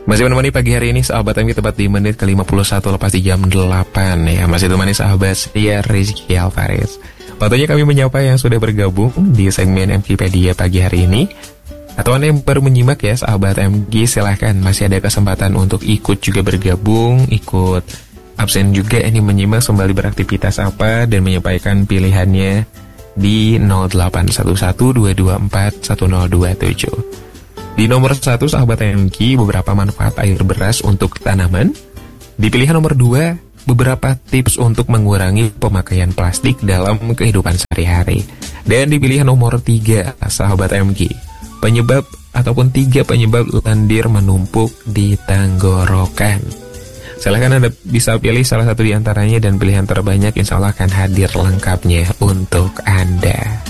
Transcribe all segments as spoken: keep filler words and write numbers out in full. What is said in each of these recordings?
Masih menemani pagi hari ini sahabat M K, tepat di menit ke lima puluh satu lepas di jam delapan ya. Masih temani sahabat saya Rizky Alvarez. Waktunya kami menyapa yang sudah bergabung di segmen Mkipedia pagi hari ini. Atau Anda yang baru menyimak ya sahabat M K, silahkan masih ada kesempatan untuk ikut juga bergabung, ikut absen juga ini menyimak sembari beraktivitas apa dan menyampaikan pilihannya di nol delapan satu satu dua dua empat satu nol dua tujuh. Di nomor satu sahabat M K, beberapa manfaat air beras untuk tanaman. Di pilihan nomor dua, beberapa tips untuk mengurangi pemakaian plastik dalam kehidupan sehari-hari. Dan di pilihan nomor tiga, sahabat M K, penyebab ataupun tiga penyebab lendir menumpuk di tenggorokan. Silahkan Anda bisa pilih salah satu di antaranya dan pilihan terbanyak insya Allah akan hadir lengkapnya untuk Anda.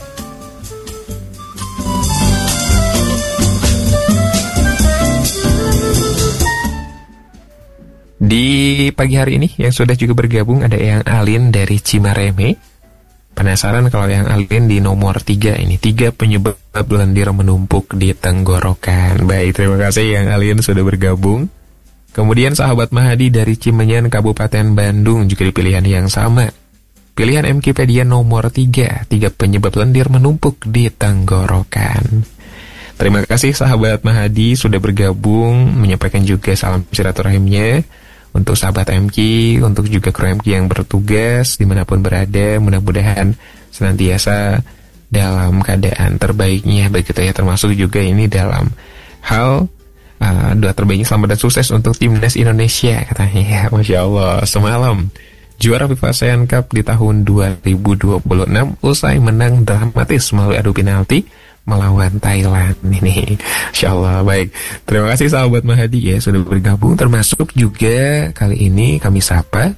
Di pagi hari ini yang sudah juga bergabung ada yang Alin dari Cimareme. Penasaran kalau yang Alin di nomor tiga ini, tiga penyebab lendir menumpuk di tenggorokan. Baik, terima kasih yang Alin sudah bergabung. Kemudian sahabat Mahadi dari Cimenyan Kabupaten Bandung juga di pilihan yang sama. Pilihan Mkipedia nomor tiga, tiga penyebab lendir menumpuk di tenggorokan. Terima kasih sahabat Mahadi sudah bergabung, menyampaikan juga salam silaturahimnya untuk sahabat M K, untuk juga kru M K yang bertugas dimanapun berada, mudah-mudahan senantiasa dalam keadaan terbaiknya begitu ya, termasuk juga ini dalam hal uh, doa terbaiknya selamat dan sukses untuk timnas Indonesia katanya ya. Masya Allah, semalam juara FIFA ASEAN Cup di tahun dua ribu dua puluh enam usai menang dramatis melalui adu penalti melawan Thailand ini. Insya Allah. Baik, terima kasih sahabat Mahadi ya sudah bergabung. Termasuk juga kali ini kami sapa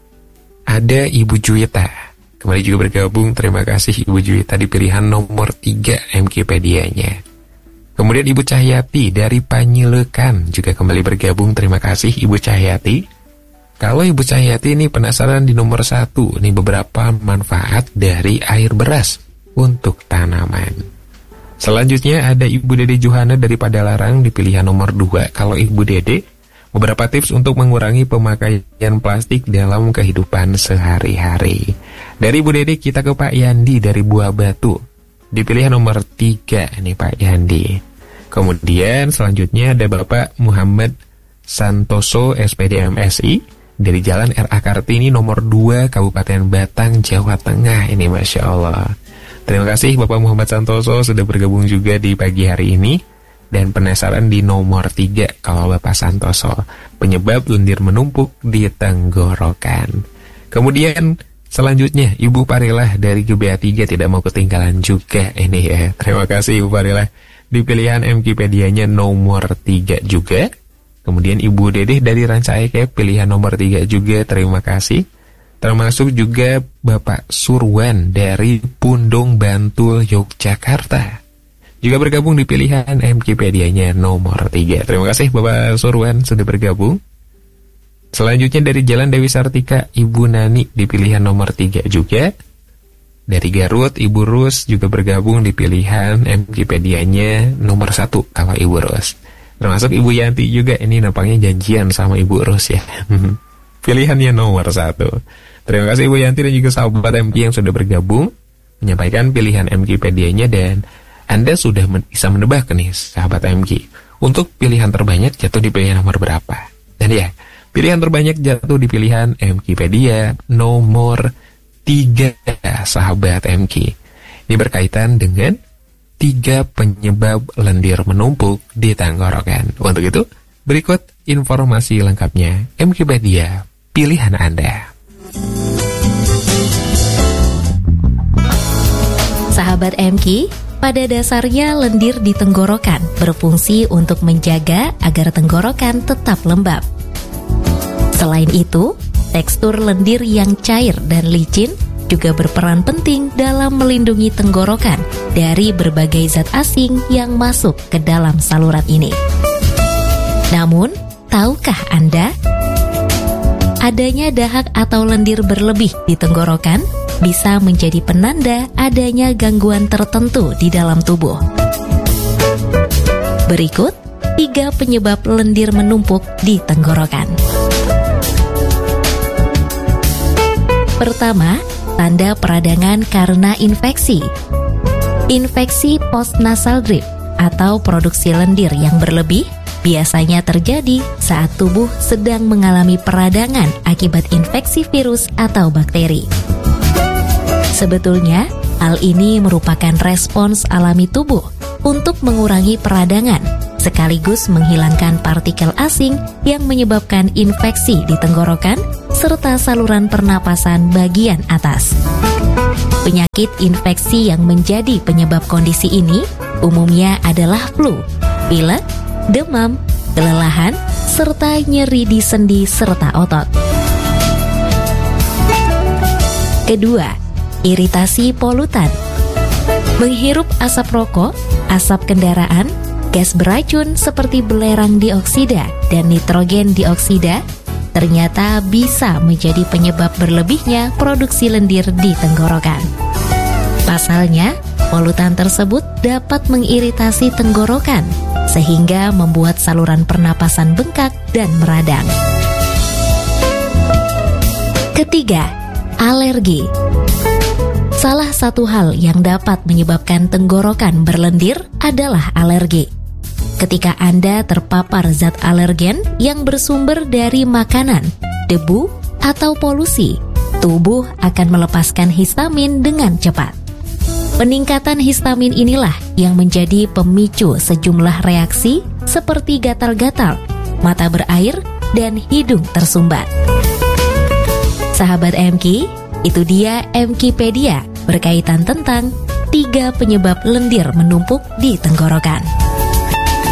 ada Ibu Juwita kembali juga bergabung. Terima kasih Ibu Juwita di pilihan nomor tiga Mkipedianya. Kemudian Ibu Cahyati dari Panyilekan juga kembali bergabung. Terima kasih Ibu Cahyati. Kalau Ibu Cahyati ini penasaran di nomor satu, ini beberapa manfaat dari air beras untuk tanaman. Selanjutnya ada Ibu Dede Johana dari Padalarang di pilihan nomor dua. Kalau Ibu Dede, beberapa tips untuk mengurangi pemakaian plastik dalam kehidupan sehari-hari. Dari Ibu Dede kita ke Pak Yandi dari Buah Batu di pilihan nomor tiga nih Pak Yandi. Kemudian selanjutnya ada Bapak Muhammad Santoso S P D M S I dari Jalan R A Kartini nomor dua Kabupaten Batang, Jawa Tengah. Ini Masya Allah. Terima kasih Bapak Muhammad Santoso sudah bergabung juga di pagi hari ini. Dan penasaran di nomor tiga kalau Bapak Santoso, penyebab lendir menumpuk di tenggorokan. Kemudian selanjutnya Ibu Parilah dari G B A tiga tidak mau ketinggalan juga ini ya. Terima kasih Ibu Parilah di pilihan Mkipedianya nomor tiga juga. Kemudian Ibu Dedeh dari Rancaike pilihan nomor tiga juga, terima kasih. Termasuk juga Bapak Surwan dari Pundong Bantul, Yogyakarta juga bergabung di pilihan Mkipedianya nomor tiga. Terima kasih Bapak Surwan sudah bergabung. Selanjutnya dari Jalan Dewi Sartika, Ibu Nani di pilihan nomor tiga juga. Dari Garut, Ibu Rus juga bergabung di pilihan Mkipedianya nomor satu kalau Ibu Rus. Termasuk Ibu Yanti juga, ini nampaknya janjian sama Ibu Rus ya. Pilihannya nomor satu. Terima kasih Ibu Yanti dan juga sahabat M K yang sudah bergabung menyampaikan pilihan Mkipedianya, dan Anda sudah men- bisa menebak nih sahabat M K untuk pilihan terbanyak jatuh di pilihan nomor berapa. Dan ya, pilihan terbanyak jatuh di pilihan Mkipedia nomor tiga sahabat M K. Ini berkaitan dengan tiga penyebab lendir menumpuk di tenggorokan. Untuk itu, berikut informasi lengkapnya Mkipedia pilihan Anda. Sahabat M K, pada dasarnya lendir di tenggorokan berfungsi untuk menjaga agar tenggorokan tetap lembab. Selain itu, tekstur lendir yang cair dan licin juga berperan penting dalam melindungi tenggorokan dari berbagai zat asing yang masuk ke dalam saluran ini. Namun, tahukah Anda? Adanya dahak atau lendir berlebih di tenggorokan bisa menjadi penanda adanya gangguan tertentu di dalam tubuh. Berikut tiga penyebab lendir menumpuk di tenggorokan. Pertama, tanda peradangan karena infeksi. Infeksi postnasal drip atau produksi lendir yang berlebih biasanya terjadi saat tubuh sedang mengalami peradangan akibat infeksi virus atau bakteri. Sebetulnya, hal ini merupakan respons alami tubuh untuk mengurangi peradangan, sekaligus menghilangkan partikel asing yang menyebabkan infeksi di tenggorokan serta saluran pernapasan bagian atas. Penyakit infeksi yang menjadi penyebab kondisi ini umumnya adalah flu, pilek, demam, kelelahan, serta nyeri di sendi serta otot. Kedua, iritasi polutan. Menghirup asap rokok, asap kendaraan, gas beracun seperti belerang dioksida dan nitrogen dioksida ternyata bisa menjadi penyebab berlebihnya produksi lendir di tenggorokan. Pasalnya, polutan tersebut dapat mengiritasi tenggorokan sehingga membuat saluran pernapasan bengkak dan meradang. Ketiga, alergi. Salah satu hal yang dapat menyebabkan tenggorokan berlendir adalah alergi. Ketika Anda terpapar zat alergen yang bersumber dari makanan, debu, atau polusi, tubuh akan melepaskan histamin dengan cepat. Peningkatan histamin inilah yang menjadi pemicu sejumlah reaksi seperti gatal-gatal, mata berair, dan hidung tersumbat. Sahabat M K, itu dia Mkipedia berkaitan tentang tiga penyebab lendir menumpuk di tenggorokan.